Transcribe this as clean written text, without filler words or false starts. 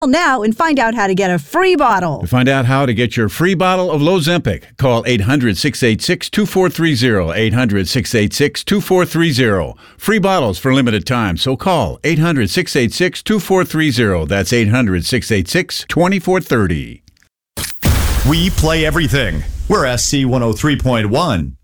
now and find out how to get a free bottle. To find out how to get your free bottle of Lozempic, call 800-686-2430, 800-686-2430. Free bottles for limited time, so call 800-686-2430. That's 800-686-2430. We play everything. We're SC 103.1.